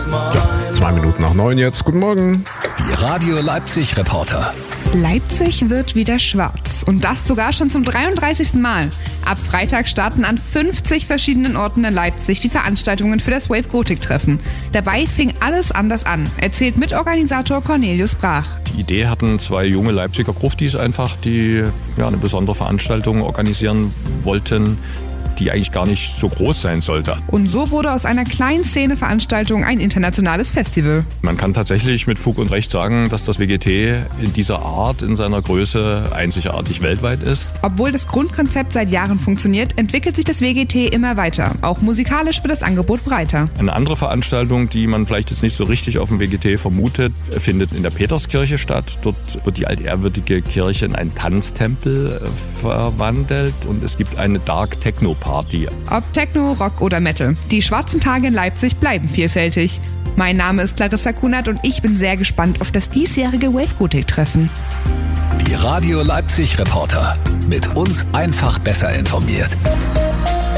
Ja, 2 Minuten nach 9 jetzt. Guten Morgen. Die Radio Leipzig Reporter. Leipzig wird wieder schwarz. Und das sogar schon zum 33. Mal. Ab Freitag starten an 50 verschiedenen Orten in Leipzig die Veranstaltungen für das Wave Gothic Treffen. Dabei fing alles anders an, erzählt Mitorganisator Cornelius Brach. Die Idee hatten 2 junge Leipziger Gruftis einfach, die eine besondere Veranstaltung organisieren wollten, die eigentlich gar nicht so groß sein sollte. Und so wurde aus einer kleinen Szene-Veranstaltung ein internationales Festival. Man kann tatsächlich mit Fug und Recht sagen, dass das WGT in dieser Art, in seiner Größe einzigartig weltweit ist. Obwohl das Grundkonzept seit Jahren funktioniert, entwickelt sich das WGT immer weiter. Auch musikalisch wird das Angebot breiter. Eine andere Veranstaltung, die man vielleicht jetzt nicht so richtig auf dem WGT vermutet, findet in der Peterskirche statt. Dort wird die altehrwürdige Kirche in einen Tanztempel verwandelt und es gibt eine Dark Techno Party. Ob Techno, Rock oder Metal. Die schwarzen Tage in Leipzig bleiben vielfältig. Mein Name ist Larissa Kunert und ich bin sehr gespannt auf das diesjährige Wave Gothic Treffen. Die Radio Leipzig Reporter. Mit uns einfach besser informiert.